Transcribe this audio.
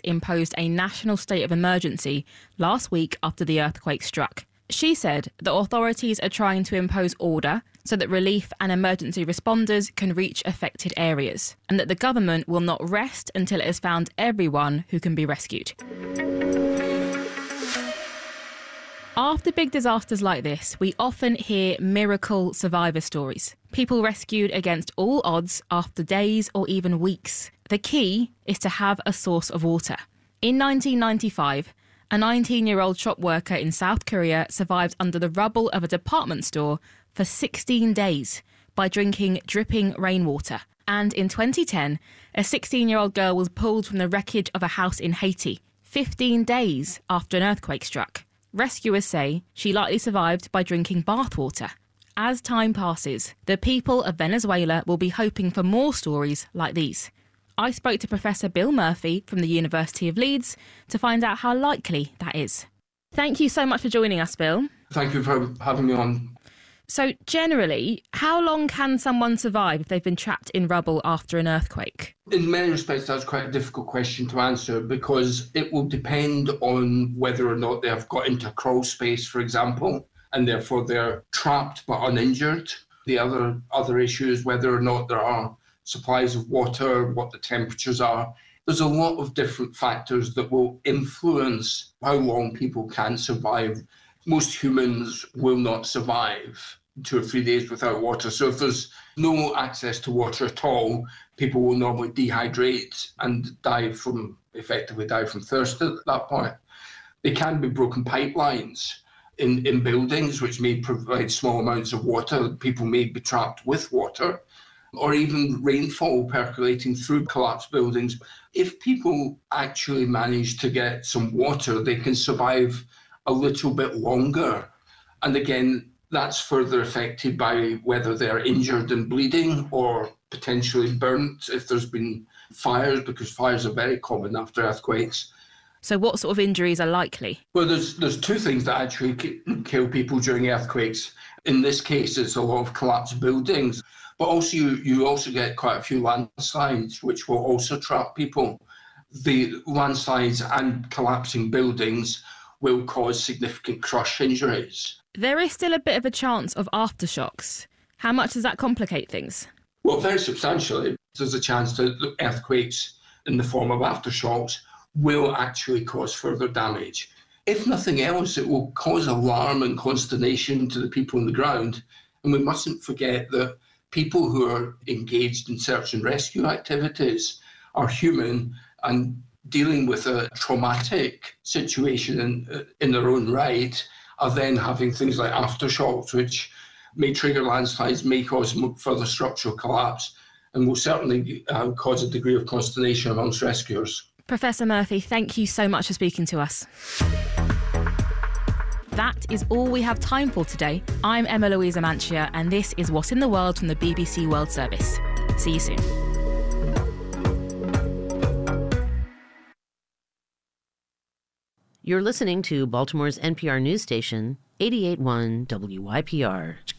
imposed a national state of emergency last week after the earthquake struck. She said the authorities are trying to impose order so that relief and emergency responders can reach affected areas, and that the government will not rest until it has found everyone who can be rescued. After big disasters like this, we often hear miracle survivor stories. People rescued against all odds after days or even weeks. The key is to have a source of water. In 1995, a 19-year-old shop worker in South Korea survived under the rubble of a department store for 16 days by drinking dripping rainwater. And in 2010, a 16-year-old girl was pulled from the wreckage of a house in Haiti 15 days after an earthquake struck. Rescuers say she likely survived by drinking bathwater. As time passes, the people of Venezuela will be hoping for more stories like these. I spoke to Professor Bill Murphy from the University of Leeds to find out how likely that is. Thank you so much for joining us, Bill. Thank you for having me on. So generally, how long can someone survive if they've been trapped in rubble after an earthquake? In many respects, that's quite a difficult question to answer because it will depend on whether or not they have got into a crawl space, for example, and therefore they're trapped but uninjured. The other issue is whether or not there are supplies of water, what the temperatures are. There's a lot of different factors that will influence how long people can survive. Most humans will not survive 2 or 3 days without water. So if there's no access to water at all, people will normally dehydrate and effectively die from thirst at that point. There can be broken pipelines in buildings which may provide small amounts of water. People may be trapped with water, or even rainfall percolating through collapsed buildings. If people actually manage to get some water, they can survive a little bit longer. And again, that's further affected by whether they're injured and bleeding or potentially burnt if there's been fires, because fires are very common after earthquakes. So what sort of injuries are likely? Well, there's two things that actually kill people during earthquakes. In this case, it's a lot of collapsed buildings. But also, you also get quite a few landslides, which will also trap people. The landslides and collapsing buildings will cause significant crush injuries. There is still a bit of a chance of aftershocks. How much does that complicate things? Well, very substantially. There's a chance that earthquakes in the form of aftershocks will actually cause further damage. If nothing else, it will cause alarm and consternation to the people on the ground. And we mustn't forget that people who are engaged in search and rescue activities are human and dealing with a traumatic situation in their own right, are then having things like aftershocks, which may trigger landslides, may cause further structural collapse, and will certainly cause a degree of consternation amongst rescuers. Professor Murphy, thank you so much for speaking to us. That is all we have time for today. I'm Emma Louisa Manchia, and this is What in the World from the BBC World Service. See you soon. You're listening to Baltimore's NPR news station, 88.1 WYPR.